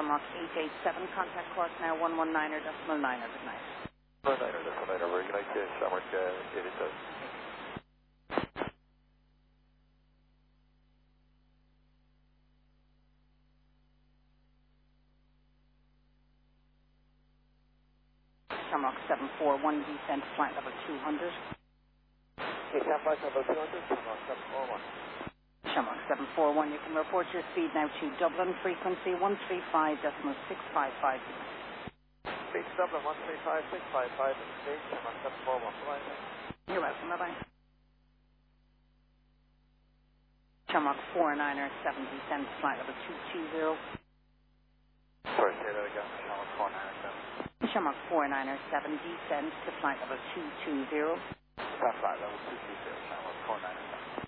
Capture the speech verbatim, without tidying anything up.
Shamrock eight eight seven, contact course now one one niner decimal niner, good night. one niner decimal niner, very good night, uh, Shamrock uh, eight eight seven. Shamrock seven four one, descent flight level two hundred. Okay, ten flight level two hundred, Shamrock seven four one. Shamrock seven four one, you can report your speed now to Dublin, frequency one three five decimal six five five. Speed to Dublin one three five six five five, stage Shamrock seven four one, bye bye. You're welcome, bye bye. Shamrock four niner seven, descent flight level two two zero. Sorry, say that again, Shamrock four niner seven. Shamrock four niner seven, descent to flight level two two zero. That flight level two two zero, Shamrock four niner seven.